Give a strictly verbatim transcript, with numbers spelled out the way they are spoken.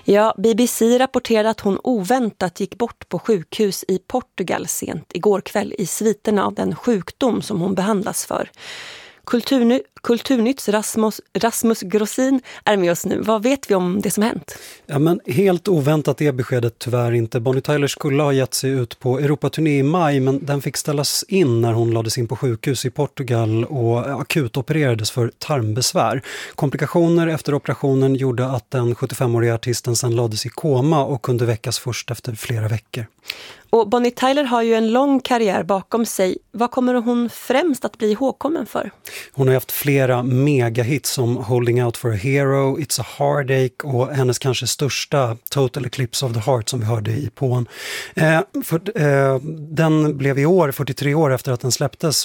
Ja, B B C rapporterade att hon oväntat gick bort på sjukhus i Portugal sent igår kväll i sviterna av den sjukdom som hon behandlas för. Kulturny- Kulturnytts Rasmus, Rasmus Grossin är med oss nu. Vad vet vi om det som hänt? Ja, men helt oväntat är beskedet tyvärr inte. Bonnie Tyler skulle ha gett sig ut på Europaturné i maj, men den fick ställas in när hon lades in på sjukhus i Portugal och akut opererades för tarmbesvär. Komplikationer efter operationen gjorde att den sjuttiofemåriga artisten sedan lades i koma och kunde väckas först efter flera veckor. Och Bonnie Tyler har ju en lång karriär bakom sig. Vad kommer hon främst att bli ihågkommen för? Hon har haft flera megahits som Holding Out for a Hero, It's a Heartache och hennes kanske största Total Eclipse of the Heart som vi hörde i Pån. Eh, för, eh, den blev i år, fyrtiotre år efter att den släpptes,